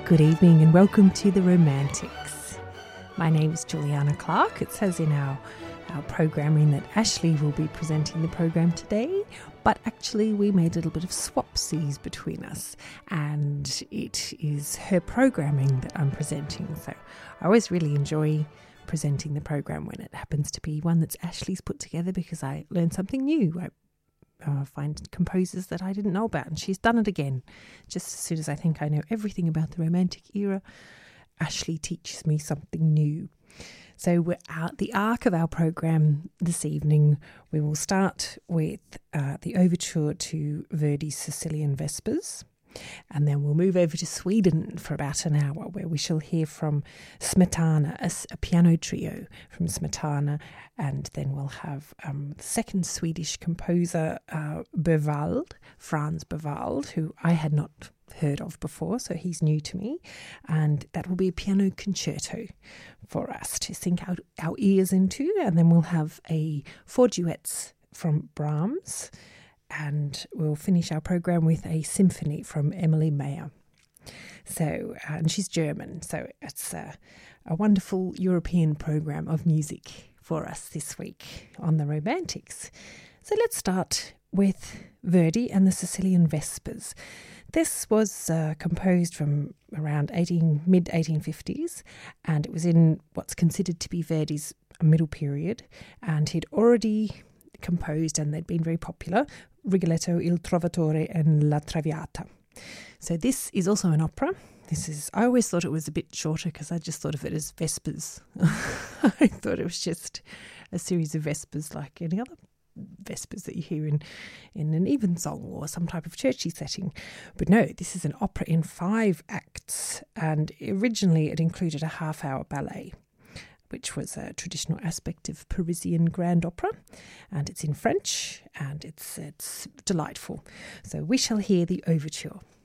Good evening and welcome to The Romantics. My name is Juliana Clark. It says in our programming that Ashley will be presenting the program today, but actually we made a little bit of swapsies between us, and it is her programming that I'm presenting. So I always really enjoy presenting the program when it happens to be one that's Ashley's put together, because I learn something new. I find composers that I didn't know about, and she's done it again. Just as soon as I think I know everything about the Romantic era, Ashley teaches me something new. So we're at the arc of our program this evening. We will start with the overture to Verdi's Sicilian Vespers, and then we'll move over to Sweden for about an hour, where we shall hear from Smetana, a piano trio from Smetana, and then we'll have the second Swedish composer, Berwald, Franz Berwald, who I had not heard of before, so he's new to me, and that will be a piano concerto for us to sink our ears into. And then we'll have four duets from Brahms, and we'll finish our program with a symphony from Emily Meyer. So, and she's German, so it's a wonderful European program of music for us this week on the Romantics. So let's start with Verdi and the Sicilian Vespers. This was composed from around mid-1850s, and it was in what's considered to be Verdi's middle period, and he'd already composed, and they'd been very popular, Rigoletto, Il Trovatore and La Traviata. So this is also an opera. I always thought it was a bit shorter because I just thought of it as Vespers. I thought it was just a series of Vespers like any other Vespers that you hear in an evensong or some type of churchy setting. But no, this is an opera in 5 acts, and originally it included a half-hour ballet, which was a traditional aspect of Parisian grand opera, and it's in French, and it's delightful. So we shall hear the overture.